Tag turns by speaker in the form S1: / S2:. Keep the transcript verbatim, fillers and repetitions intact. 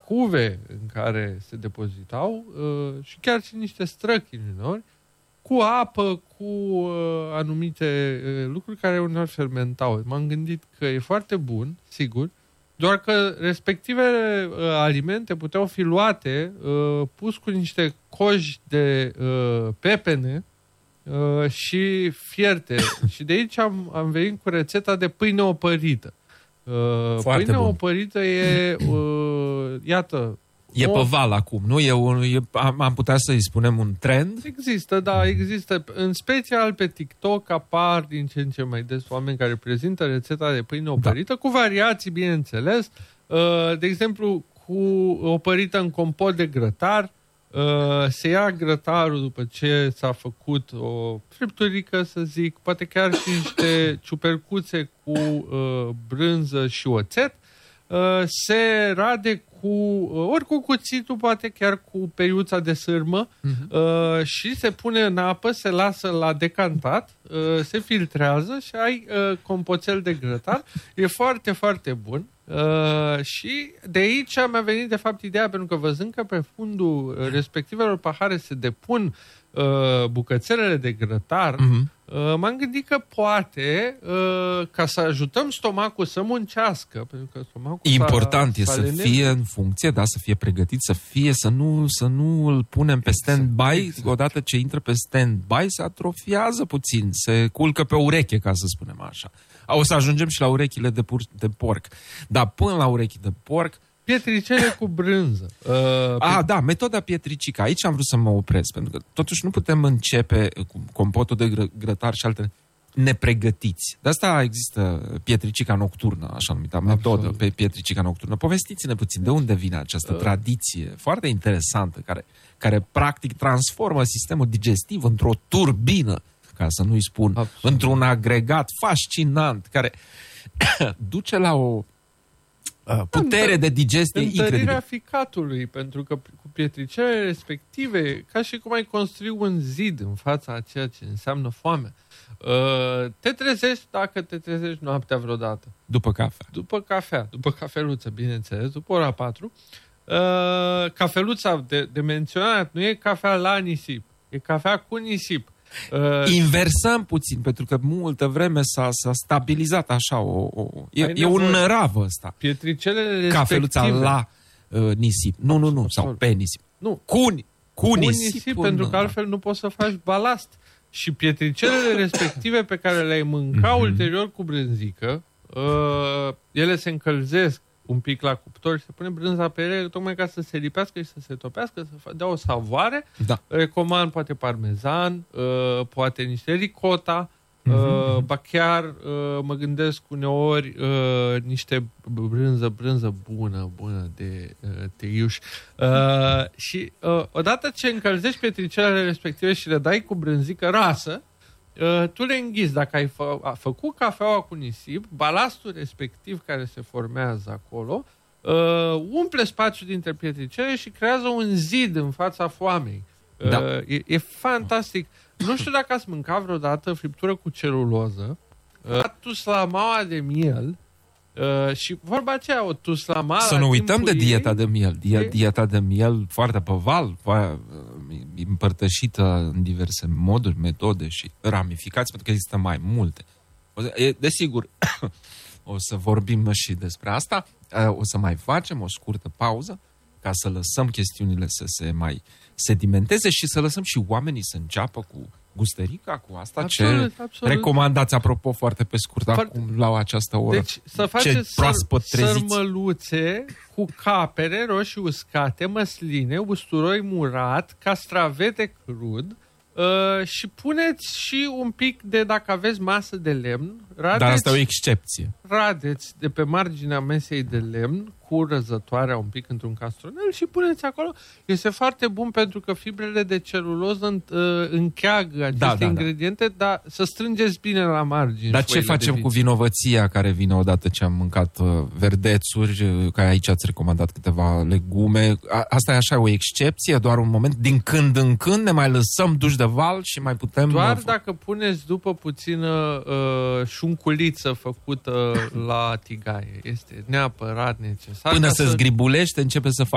S1: cuve în care se depozitau uh, și chiar și niște străchini uneori, cu apă, cu uh, anumite uh, lucruri care uneori fermentau. M-am gândit că e foarte bun, sigur, doar că respectivele uh, alimente puteau fi luate, uh, pus cu niște coji de uh, pepene uh, și fierte. Și de aici am, am venit cu rețeta de pâine opărită. Uh, pâinea opărită e, uh, iată...
S2: E pe val acum, nu? E un, e, am, am putea să-i spunem un trend?
S1: Există, da, există. În special pe TikTok apar din ce în ce mai des oameni care prezintă rețeta de pâine opărită, da. Cu variații, bineînțeles. Uh, de exemplu, cu opărită în compot de grătar. Uh, se ia grătarul după ce s-a făcut o fripturică, să zic, poate chiar și niște ciupercuțe cu uh, brânză și oțet. Uh, se rade cu, uh, ori cu cuțitul, poate chiar cu periuța de sârmă, uh-huh. uh, și se pune în apă, se lasă la decantat, uh, se filtrează și ai uh, compoțel de grătar. E foarte, foarte bun. Uh, și de aici mi-a venit de fapt ideea, pentru că văzând că pe fundul respectivelor pahare se depun uh, bucățelele de grătar, uh-huh. uh, m-am gândit că poate, uh, ca să ajutăm stomacul să muncească, pentru că stomacul
S2: important
S1: s-a,
S2: e
S1: s-a
S2: să
S1: leneșit.
S2: fie în funcție, da, să fie pregătit, să fie, să nu, să nu îl punem pe stand-by, exact. Odată ce intră pe stand-by se atrofiază puțin, se culcă pe ureche, ca să spunem așa. O să ajungem și la urechile de, pur, de porc. Dar până la urechi de porc...
S1: Pietricele cu brânză. Uh,
S2: A, pe... da, metoda pietricica. Aici am vrut să mă opresc, pentru că totuși nu putem începe cu compotul de gră, grătar și altele nepregătiți. De asta există pietricica nocturnă, așa numită metodă, pe pietricica nocturnă. Povestiți-ne puțin de unde vine această uh. tradiție foarte interesantă, care, care practic transformă sistemul digestiv într-o turbină, ca să nu-i spun, absolut, într-un agregat fascinant, care duce la o uh, putere de digestie incredibilă.
S1: Întărirea ficatului, pentru că cu pietricele respective, ca și cum ai construi un zid în fața a ceea ce înseamnă foame. Uh, te trezești, dacă te trezești noaptea vreodată.
S2: După cafea.
S1: După cafea, după cafeluță, bineînțeles, după ora patru. Uh, cafeluța de, de menționat nu e cafea la nisip, e cafea cu nisip.
S2: Uh, Inversăm puțin, pentru că multă vreme s-a, s-a stabilizat așa o... o e, e un nărav ăsta.
S1: Pietricelele respective.
S2: Cafeluța la uh, nisip. Nu, nu, nu, sau pe nisip.
S1: Nu.
S2: Cu, cu, cu nisip.
S1: nisip pentru că altfel nu poți să faci balast. Și pietricelele respective pe care le-ai mânca mm-hmm. ulterior cu brânzică, uh, ele se încălzesc un pic la cuptor și se pune brânza pe ele tocmai ca să se lipească și să se topească, să dea o savoare. Da. Recomand poate parmezan, uh, poate niște ricota, uh, mm-hmm. ba chiar uh, mă gândesc uneori uh, niște brânză, brânză bună, bună de uh, teiuș. Uh, și uh, odată ce încălzești pietricelele respective și le dai cu brânzică rasă, Uh, tu le înghiți. Dacă ai fă, a, făcut cafeaua cu nisip, balastul respectiv care se formează acolo uh, umple spațiul dintre pietricele și creează un zid în fața foamei. Uh, da. e, e fantastic. Nu știu dacă ați mâncat vreodată friptură cu celuloză, uh, tuslamaua de miel, uh, și vorba aceea, o tuslama.
S2: Să nu uităm de dieta de miel. Die, e... Dieta de miel foarte pe val, împărtășită în diverse moduri, metode și ramificații, pentru că există mai multe. Desigur, o să vorbim și despre asta. O să mai facem o scurtă pauză ca să lăsăm chestiunile să se mai sedimenteze și să lăsăm și oamenii să înceapă cu gusterica, cu asta. Absolut, ce absolut. Recomandați, apropo, foarte pe scurt, foarte... acum, la această oră.
S1: Deci, să faceți săr- sărmăluțe cu capere, roșii uscate, măsline, usturoi murat, castravete crud, uh, și puneți și un pic de, dacă aveți masă de lemn, radeți,
S2: dar asta e o excepție.
S1: Radeți de pe marginea mesei de lemn cu răzătoarea un pic într-un castronel și puneți acolo. Este foarte bun pentru că fibrele de celuloză încheagă aceste da, da, ingrediente, da. Dar să strângeți bine la margine.
S2: Dar ce facem cu vinovăția care vine odată ce am mâncat verdețuri, că aici ați recomandat câteva legume? Asta e așa o excepție, doar un moment, din când în când ne mai lăsăm duși de val și mai putem...
S1: Doar dacă puneți după puțină uh, șunculiță făcută la tigaie. Este neapărat necesar.
S2: Până se zgribulește, începe să facă